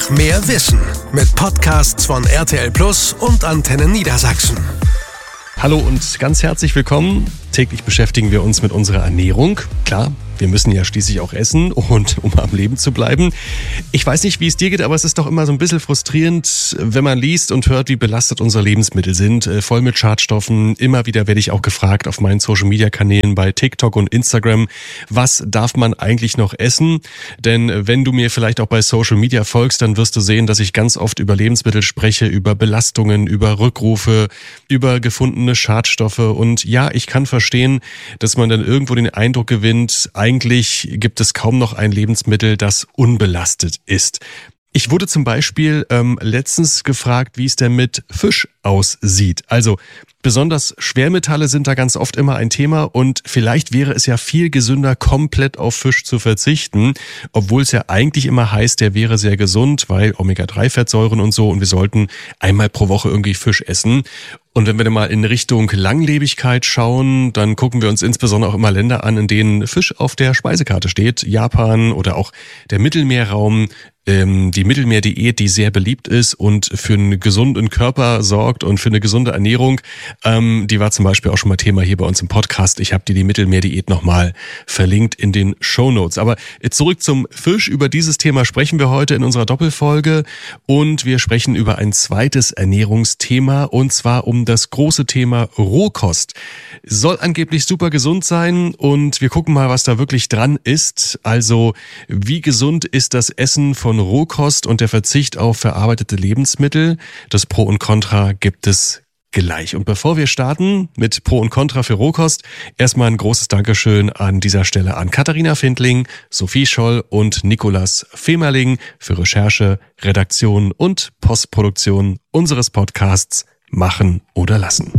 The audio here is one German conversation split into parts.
Einfach mehr Wissen mit Podcasts von RTL Plus und Antenne Niedersachsen. Hallo und ganz herzlich willkommen. Täglich beschäftigen wir uns mit unserer Ernährung. Klar, wir müssen ja schließlich auch essen, und um am Leben zu bleiben. Ich weiß nicht, wie es dir geht, aber es ist doch immer so ein bisschen frustrierend, wenn man liest und hört, wie belastet unsere Lebensmittel sind. Voll mit Schadstoffen. Immer wieder werde ich auch gefragt auf meinen Social-Media-Kanälen bei TikTok und Instagram, was darf man eigentlich noch essen? Denn wenn du mir vielleicht auch bei Social Media folgst, dann wirst du sehen, dass ich ganz oft über Lebensmittel spreche, über Belastungen, über Rückrufe, über gefundene Schadstoffe. Und ja, ich kann verstehen, dass man dann irgendwo den Eindruck gewinnt, eigentlich gibt es kaum noch ein Lebensmittel, das unbelastet ist. Ich wurde zum Beispiel letztens gefragt, wie es denn mit Fisch aussieht. Also besonders Schwermetalle sind da ganz oft immer ein Thema, und vielleicht wäre es ja viel gesünder, komplett auf Fisch zu verzichten, obwohl es ja eigentlich immer heißt, der wäre sehr gesund, weil Omega-3-Fettsäuren und so, und wir sollten einmal pro Woche irgendwie Fisch essen. Und wenn wir dann mal in Richtung Langlebigkeit schauen, dann gucken wir uns insbesondere auch immer Länder an, in denen Fisch auf der Speisekarte steht. Japan oder auch der Mittelmeerraum, die Mittelmeerdiät, die sehr beliebt ist und für einen gesunden Körper sorgt und für eine gesunde Ernährung. Die war zum Beispiel auch schon mal Thema hier bei uns im Podcast. Ich habe dir die Mittelmeerdiät nochmal verlinkt in den Shownotes. Aber zurück zum Fisch. Über dieses Thema sprechen wir heute in unserer Doppelfolge, und wir sprechen über ein zweites Ernährungsthema, und zwar um das große Thema Rohkost. Soll angeblich super gesund sein, und wir gucken mal, was da wirklich dran ist. Also, wie gesund ist das Essen von Rohkost und der Verzicht auf verarbeitete Lebensmittel? Das Pro und Contra gibt es gleich. Und bevor wir starten mit Pro und Contra für Rohkost, erstmal ein großes Dankeschön an dieser Stelle an Katharina Findling, Sophie Scholl und Nikolas Femerling für Recherche, Redaktion und Postproduktion unseres Podcasts Machen oder Lassen.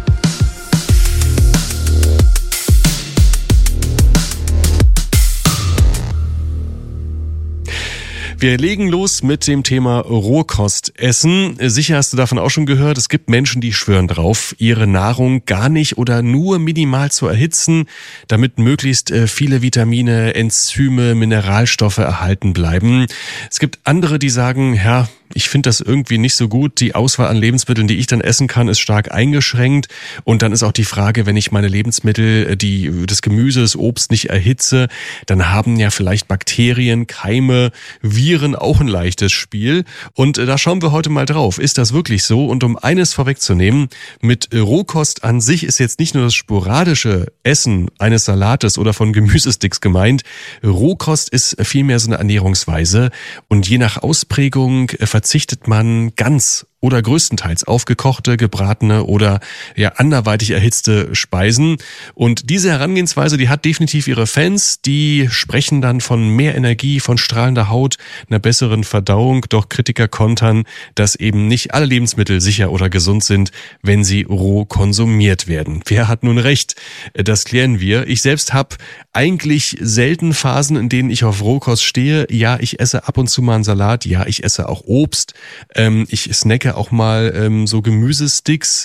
Wir legen los mit dem Thema Rohkostessen. Sicher hast du davon auch schon gehört, es gibt Menschen, die schwören drauf, ihre Nahrung gar nicht oder nur minimal zu erhitzen, damit möglichst viele Vitamine, Enzyme, Mineralstoffe erhalten bleiben. Es gibt andere, die sagen, ja, ich finde das irgendwie nicht so gut. Die Auswahl an Lebensmitteln, die ich dann essen kann, ist stark eingeschränkt. Und dann ist auch die Frage, wenn ich meine Lebensmittel, das Gemüse, das Obst nicht erhitze, dann haben ja vielleicht Bakterien, Keime, Viren auch ein leichtes Spiel. Und da schauen wir heute mal drauf. Ist das wirklich so? Und um eines vorwegzunehmen, mit Rohkost an sich ist jetzt nicht nur das sporadische Essen eines Salates oder von Gemüsesticks gemeint. Rohkost ist vielmehr so eine Ernährungsweise. Und je nach Ausprägung verzichtet man ganz oder größtenteils auf gekochte, gebratene oder ja anderweitig erhitzte Speisen. Und diese Herangehensweise, die hat definitiv ihre Fans, die sprechen dann von mehr Energie, von strahlender Haut, einer besseren Verdauung. Doch Kritiker kontern, dass eben nicht alle Lebensmittel sicher oder gesund sind, wenn sie roh konsumiert werden. Wer hat nun recht? Das klären wir. Ich selbst habe eigentlich selten Phasen, in denen ich auf Rohkost stehe. Ja, ich esse ab und zu mal einen Salat. Ja, ich esse auch Obst. Ich snacke auch mal so Gemüsesticks,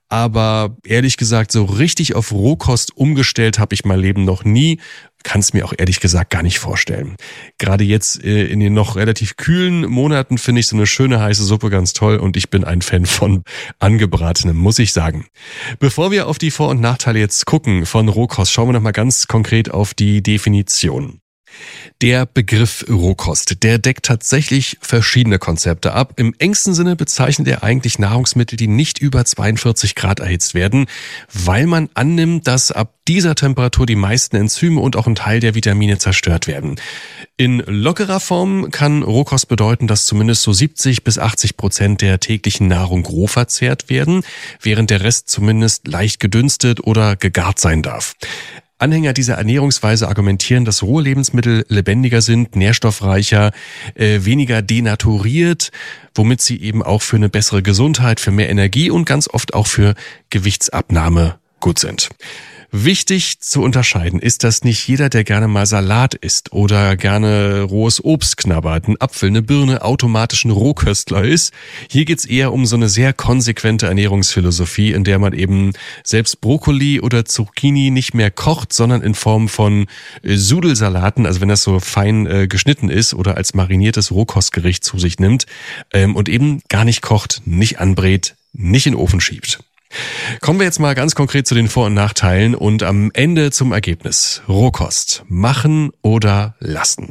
aber ehrlich gesagt, so richtig auf Rohkost umgestellt habe ich mein Leben noch nie. Kann es mir auch ehrlich gesagt gar nicht vorstellen. Gerade jetzt in den noch relativ kühlen Monaten finde ich so eine schöne heiße Suppe ganz toll, und ich bin ein Fan von angebratenem, muss ich sagen. Bevor wir auf die Vor- und Nachteile jetzt gucken von Rohkost, schauen wir nochmal ganz konkret auf die Definition. Der Begriff Rohkost, der deckt tatsächlich verschiedene Konzepte ab. Im engsten Sinne bezeichnet er eigentlich Nahrungsmittel, die nicht über 42 Grad erhitzt werden, weil man annimmt, dass ab dieser Temperatur die meisten Enzyme und auch ein Teil der Vitamine zerstört werden. In lockerer Form kann Rohkost bedeuten, dass zumindest so 70-80% der täglichen Nahrung roh verzehrt werden, während der Rest zumindest leicht gedünstet oder gegart sein darf. Anhänger dieser Ernährungsweise argumentieren, dass rohe Lebensmittel lebendiger sind, nährstoffreicher, weniger denaturiert, womit sie eben auch für eine bessere Gesundheit, für mehr Energie und ganz oft auch für Gewichtsabnahme gut sind. Wichtig zu unterscheiden ist, dass nicht jeder, der gerne mal Salat isst oder gerne rohes Obst knabbert, einen Apfel, eine Birne, automatisch ein Rohköstler ist. Hier geht's eher um so eine sehr konsequente Ernährungsphilosophie, in der man eben selbst Brokkoli oder Zucchini nicht mehr kocht, sondern in Form von Sudelsalaten, also wenn das so fein geschnitten ist oder als mariniertes Rohkostgericht zu sich nimmt und eben gar nicht kocht, nicht anbrät, nicht in den Ofen schiebt. Kommen wir jetzt mal ganz konkret zu den Vor- und Nachteilen und am Ende zum Ergebnis. Rohkost. Machen oder lassen?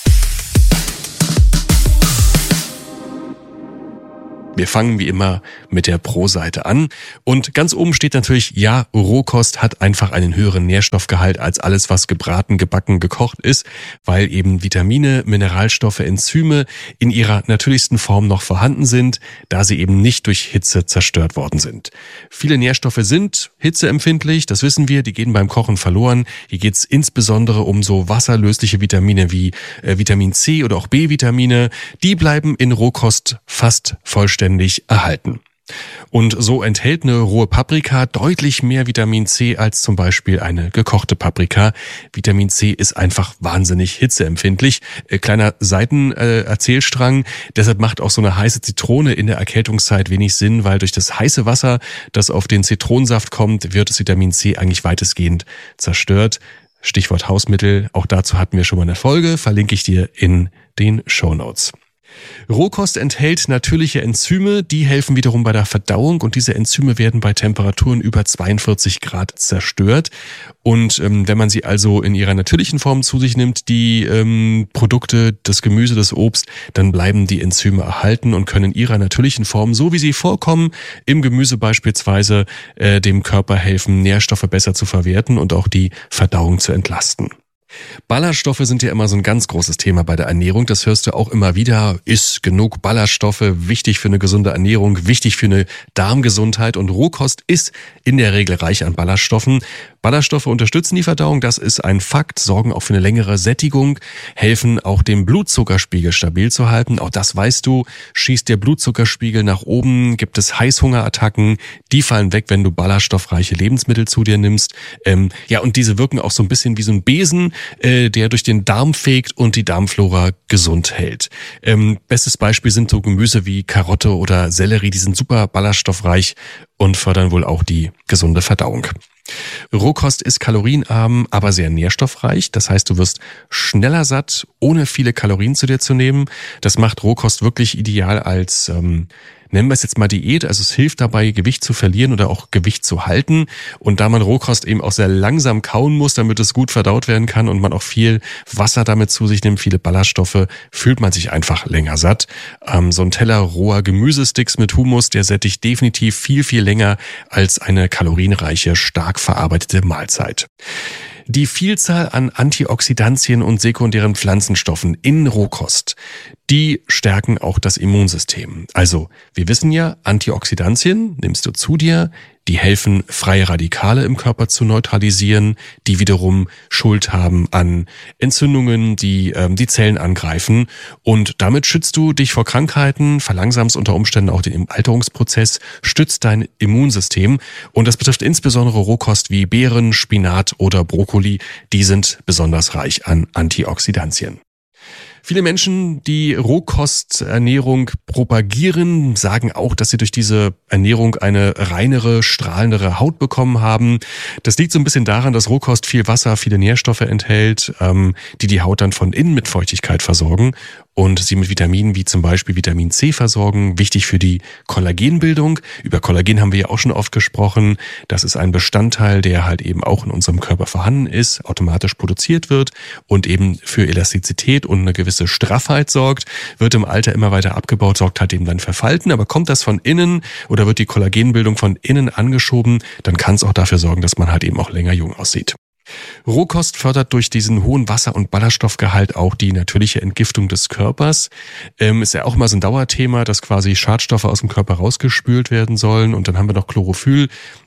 Wir fangen wie immer mit der Pro-Seite an. Und ganz oben steht natürlich, ja, Rohkost hat einfach einen höheren Nährstoffgehalt als alles, was gebraten, gebacken, gekocht ist, weil eben Vitamine, Mineralstoffe, Enzyme in ihrer natürlichsten Form noch vorhanden sind, da sie eben nicht durch Hitze zerstört worden sind. Viele Nährstoffe sind hitzeempfindlich, das wissen wir, die gehen beim Kochen verloren. Hier geht es insbesondere um so wasserlösliche Vitamine wie Vitamin C oder auch B-Vitamine. Die bleiben in Rohkost fast vollständig erhalten. Und so enthält eine rohe Paprika deutlich mehr Vitamin C als zum Beispiel eine gekochte Paprika. Vitamin C ist einfach wahnsinnig hitzeempfindlich. Kleiner Seitenerzählstrang. Deshalb macht auch so eine heiße Zitrone in der Erkältungszeit wenig Sinn, weil durch das heiße Wasser, das auf den Zitronensaft kommt, wird das Vitamin C eigentlich weitestgehend zerstört. Stichwort Hausmittel. Auch dazu hatten wir schon mal eine Folge. Verlinke ich dir in den Shownotes. Rohkost enthält natürliche Enzyme, die helfen wiederum bei der Verdauung und diese Enzyme werden bei Temperaturen über 42 Grad zerstört. Und wenn man sie also in ihrer natürlichen Form zu sich nimmt, die Produkte, das Gemüse, das Obst, dann bleiben die Enzyme erhalten und können in ihrer natürlichen Form, so wie sie vorkommen, im Gemüse beispielsweise, dem Körper helfen, Nährstoffe besser zu verwerten und auch die Verdauung zu entlasten. Ballaststoffe sind ja immer so ein ganz großes Thema bei der Ernährung. Das hörst du auch immer wieder. Ist genug Ballaststoffe, wichtig für eine gesunde Ernährung, wichtig für eine Darmgesundheit. Und Rohkost ist in der Regel reich an Ballaststoffen. Ballaststoffe unterstützen die Verdauung, das ist ein Fakt, sorgen auch für eine längere Sättigung, helfen auch den Blutzuckerspiegel stabil zu halten. Auch das weißt du, schießt der Blutzuckerspiegel nach oben, gibt es Heißhungerattacken, die fallen weg, wenn du ballaststoffreiche Lebensmittel zu dir nimmst. Und diese wirken auch so ein bisschen wie so ein Besen, der durch den Darm fegt und die Darmflora gesund hält. Bestes Beispiel sind so Gemüse wie Karotte oder Sellerie, die sind super ballaststoffreich und fördern wohl auch die gesunde Verdauung. Rohkost ist kalorienarm, aber sehr nährstoffreich. Das heißt, du wirst schneller satt, ohne viele Kalorien zu dir zu nehmen. Das macht Rohkost wirklich ideal als, nennen wir es jetzt mal Diät. Also es hilft dabei, Gewicht zu verlieren oder auch Gewicht zu halten. Und da man Rohkost eben auch sehr langsam kauen muss, damit es gut verdaut werden kann und man auch viel Wasser damit zu sich nimmt, viele Ballaststoffe, fühlt man sich einfach länger satt. So ein Teller roher Gemüsesticks mit Hummus, der sättigt definitiv viel, viel länger als eine kalorienreiche, stark verarbeitete Mahlzeit. Die Vielzahl an Antioxidantien und sekundären Pflanzenstoffen in Rohkost, die stärken auch das Immunsystem. Also, wir wissen ja, Antioxidantien nimmst du zu dir, die helfen, freie Radikale im Körper zu neutralisieren, die wiederum Schuld haben an Entzündungen, die die Zellen angreifen. Und damit schützt du dich vor Krankheiten, verlangsamst unter Umständen auch den Alterungsprozess, stützt dein Immunsystem. Und das betrifft insbesondere Rohkost wie Beeren, Spinat oder Brokkoli. Die sind besonders reich an Antioxidantien. Viele Menschen, die Rohkosternährung propagieren, sagen auch, dass sie durch diese Ernährung eine reinere, strahlendere Haut bekommen haben. Das liegt so ein bisschen daran, dass Rohkost viel Wasser, viele Nährstoffe enthält, die die Haut dann von innen mit Feuchtigkeit versorgen und sie mit Vitaminen wie zum Beispiel Vitamin C versorgen, wichtig für die Kollagenbildung. Über Kollagen haben wir ja auch schon oft gesprochen. Das ist ein Bestandteil, der halt eben auch in unserem Körper vorhanden ist, automatisch produziert wird und eben für Elastizität und eine gewisse Straffheit sorgt, wird im Alter immer weiter abgebaut, sorgt halt eben dann für Falten. Aber kommt das von innen oder wird die Kollagenbildung von innen angeschoben, dann kann es auch dafür sorgen, dass man halt eben auch länger jung aussieht. Rohkost fördert durch diesen hohen Wasser- und Ballaststoffgehalt auch die natürliche Entgiftung des Körpers. Ist ja auch mal so ein Dauerthema, dass quasi Schadstoffe aus dem Körper rausgespült werden sollen. Und dann haben wir noch Chlorophyll.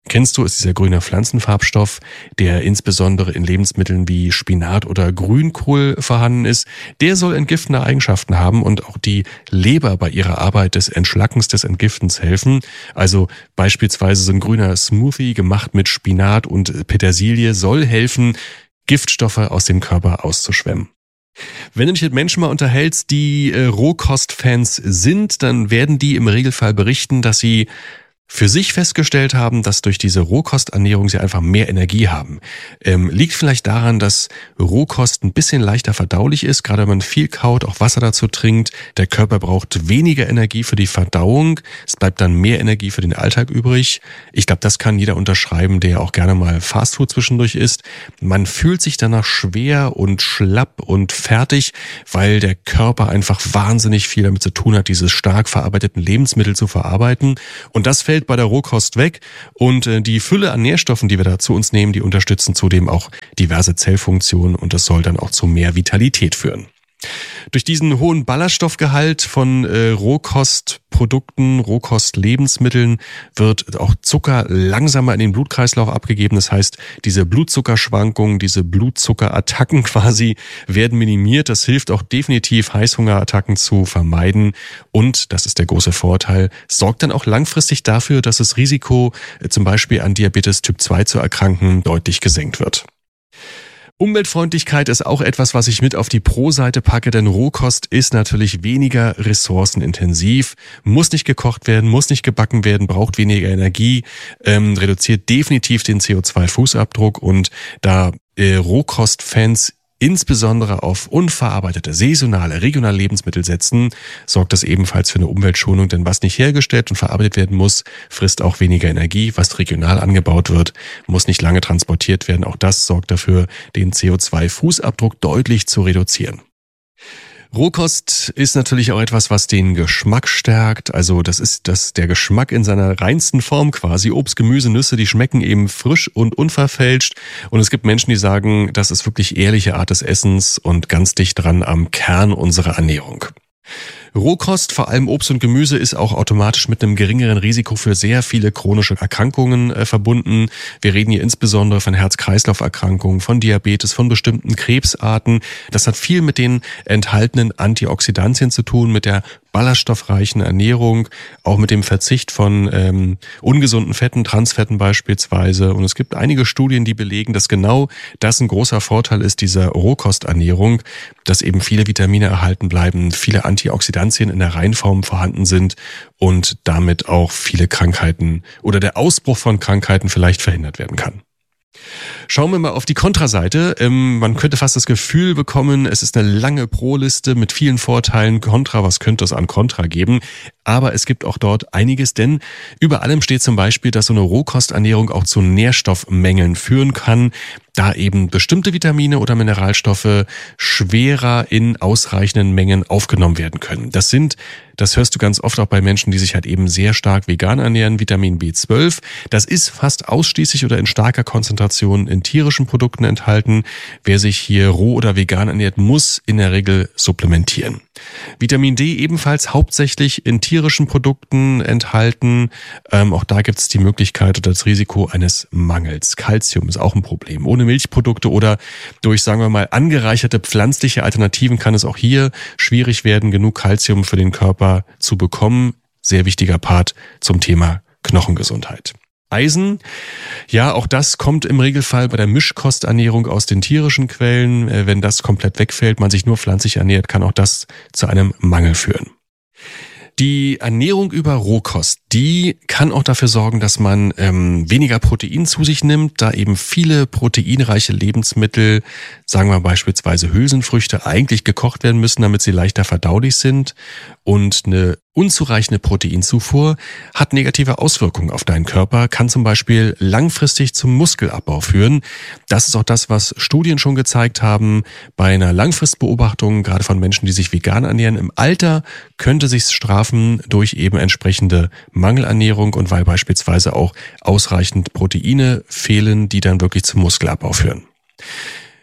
kennst du, ist dieser grüne Pflanzenfarbstoff, der insbesondere in Lebensmitteln wie Spinat oder Grünkohl vorhanden ist. Der soll entgiftende Eigenschaften haben und auch die Leber bei ihrer Arbeit des Entschlackens, des Entgiftens helfen. Also beispielsweise so ein grüner Smoothie gemacht mit Spinat und Petersilie soll helfen, Giftstoffe aus dem Körper auszuschwemmen. Wenn du dich mit Menschen mal unterhältst, die Rohkostfans sind, dann werden die im Regelfall berichten, dass sie für sich festgestellt haben, dass durch diese Rohkosternährung sie einfach mehr Energie haben. Liegt vielleicht daran, dass Rohkost ein bisschen leichter verdaulich ist, gerade wenn man viel kaut, auch Wasser dazu trinkt. Der Körper braucht weniger Energie für die Verdauung. Es bleibt dann mehr Energie für den Alltag übrig. Ich glaube, das kann jeder unterschreiben, der auch gerne mal Fastfood zwischendurch isst. Man fühlt sich danach schwer und schlapp und fertig, weil der Körper einfach wahnsinnig viel damit zu tun hat, diese stark verarbeiteten Lebensmittel zu verarbeiten. Und das fällt bei der Rohkost weg und die Fülle an Nährstoffen, die wir da zu uns nehmen, die unterstützen zudem auch diverse Zellfunktionen und das soll dann auch zu mehr Vitalität führen. Durch diesen hohen Ballaststoffgehalt von Rohkostprodukten, Rohkostlebensmitteln wird auch Zucker langsamer in den Blutkreislauf abgegeben. Das heißt, diese Blutzuckerschwankungen, diese Blutzuckerattacken quasi werden minimiert. Das hilft auch definitiv, Heißhungerattacken zu vermeiden. Und, das ist der große Vorteil, sorgt dann auch langfristig dafür, dass das Risiko, zum Beispiel an Diabetes Typ 2 zu erkranken, deutlich gesenkt wird. Umweltfreundlichkeit ist auch etwas, was ich mit auf die Pro-Seite packe, denn Rohkost ist natürlich weniger ressourcenintensiv, muss nicht gekocht werden, muss nicht gebacken werden, braucht weniger Energie, reduziert definitiv den CO2-Fußabdruck und da Rohkostfans insbesondere auf unverarbeitete, saisonale, regionale Lebensmittel setzen, sorgt das ebenfalls für eine Umweltschonung, denn was nicht hergestellt und verarbeitet werden muss, frisst auch weniger Energie. Was regional angebaut wird, muss nicht lange transportiert werden. Auch das sorgt dafür, den CO2-Fußabdruck deutlich zu reduzieren. Rohkost ist natürlich auch etwas, was den Geschmack stärkt. Also das ist der Geschmack in seiner reinsten Form quasi. Obst, Gemüse, Nüsse, die schmecken eben frisch und unverfälscht. Und es gibt Menschen, die sagen, das ist wirklich ehrliche Art des Essens und ganz dicht dran am Kern unserer Ernährung. Rohkost, vor allem Obst und Gemüse, ist auch automatisch mit einem geringeren Risiko für sehr viele chronische Erkrankungen verbunden. Wir reden hier insbesondere von Herz-Kreislauf-Erkrankungen, von Diabetes, von bestimmten Krebsarten. Das hat viel mit den enthaltenen Antioxidantien zu tun, mit der ballaststoffreichen Ernährung, auch mit dem Verzicht von ungesunden Fetten, Transfetten beispielsweise. Und es gibt einige Studien, die belegen, dass genau das ein großer Vorteil ist, dieser Rohkosternährung, dass eben viele Vitamine erhalten bleiben, viele Antioxidantien in der Reinform vorhanden sind und damit auch viele Krankheiten oder der Ausbruch von Krankheiten vielleicht verhindert werden kann. Schauen wir mal auf die Kontraseite. Man könnte fast das Gefühl bekommen, es ist eine lange Pro-Liste mit vielen Vorteilen. Kontra, was könnte es an Kontra geben? Aber es gibt auch dort einiges, denn über allem steht zum Beispiel, dass so eine Rohkosternährung auch zu Nährstoffmängeln führen kann, da eben bestimmte Vitamine oder Mineralstoffe schwerer in ausreichenden Mengen aufgenommen werden können. Das hörst du ganz oft auch bei Menschen, die sich halt eben sehr stark vegan ernähren, Vitamin B12. Das ist fast ausschließlich oder in starker Konzentration in tierischen Produkten enthalten. Wer sich hier roh oder vegan ernährt, muss in der Regel supplementieren. Vitamin D ebenfalls hauptsächlich in tierischen Produkten enthalten. Auch da gibt es die Möglichkeit oder das Risiko eines Mangels. Calcium ist auch ein Problem. Ohne Milchprodukte oder durch, sagen wir mal, angereicherte pflanzliche Alternativen kann es auch hier schwierig werden, genug Calcium für den Körper zu bekommen. Sehr wichtiger Part zum Thema Knochengesundheit. Eisen, ja, auch das kommt im Regelfall bei der Mischkosternährung aus den tierischen Quellen. Wenn das komplett wegfällt, man sich nur pflanzlich ernährt, kann auch das zu einem Mangel führen. Die Ernährung über Rohkost, die kann auch dafür sorgen, dass man weniger Protein zu sich nimmt, da eben viele proteinreiche Lebensmittel, sagen wir beispielsweise Hülsenfrüchte, eigentlich gekocht werden müssen, damit sie leichter verdaulich sind. Und eine unzureichende Proteinzufuhr hat negative Auswirkungen auf deinen Körper, kann zum Beispiel langfristig zum Muskelabbau führen. Das ist auch das, was Studien schon gezeigt haben. Bei einer Langfristbeobachtung, gerade von Menschen, die sich vegan ernähren, im Alter könnte sich strafen durch eben entsprechende Mangelernährung und weil beispielsweise auch ausreichend Proteine fehlen, die dann wirklich zum Muskelabbau führen.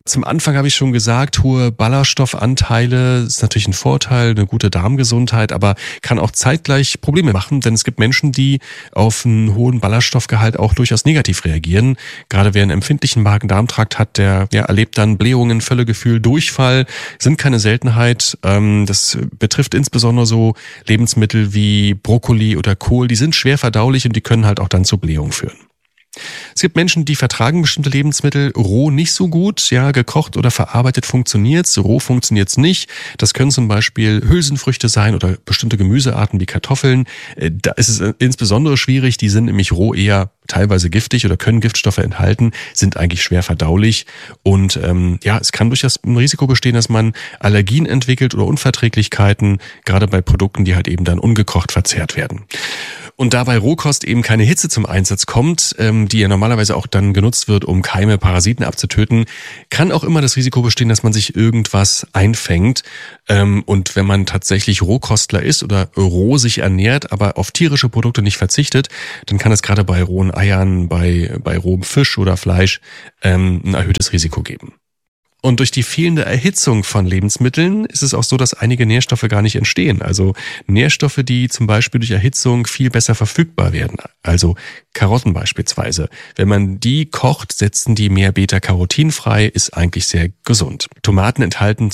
Zum Anfang habe ich schon gesagt, hohe Ballaststoffanteile ist natürlich ein Vorteil, eine gute Darmgesundheit, aber kann auch zeitgleich Probleme machen, denn es gibt Menschen, die auf einen hohen Ballaststoffgehalt auch durchaus negativ reagieren. Gerade wer einen empfindlichen Magen-Darm-Trakt hat, der erlebt dann Blähungen, Völlegefühl, Durchfall, sind keine Seltenheit. Das betrifft insbesondere so Lebensmittel wie Brokkoli oder Kohl, die sind schwer verdaulich und die können halt auch dann zu Blähungen führen. Es gibt Menschen, die vertragen bestimmte Lebensmittel roh nicht so gut. Ja, gekocht oder verarbeitet funktioniert's, roh funktioniert's nicht. Das können zum Beispiel Hülsenfrüchte sein oder bestimmte Gemüsearten wie Kartoffeln. Da ist es insbesondere schwierig. Die sind nämlich roh eher teilweise giftig oder können Giftstoffe enthalten, sind eigentlich schwer verdaulich. Und es kann durchaus ein Risiko bestehen, dass man Allergien entwickelt oder Unverträglichkeiten, gerade bei Produkten, die halt eben dann ungekocht verzehrt werden. Und da bei Rohkost eben keine Hitze zum Einsatz kommt, die ja normalerweise auch dann genutzt wird, um Keime, Parasiten abzutöten, kann auch immer das Risiko bestehen, dass man sich irgendwas einfängt. Und wenn man tatsächlich Rohkostler ist oder roh sich ernährt, aber auf tierische Produkte nicht verzichtet, dann kann es gerade bei rohen Eiern, bei rohem Fisch oder Fleisch ein erhöhtes Risiko geben. Und durch die fehlende Erhitzung von Lebensmitteln ist es auch so, dass einige Nährstoffe gar nicht entstehen. Also Nährstoffe, die zum Beispiel durch Erhitzung viel besser verfügbar werden. Also Karotten beispielsweise. Wenn man die kocht, setzen die mehr Beta-Carotin frei, ist eigentlich sehr gesund. Tomaten enthalten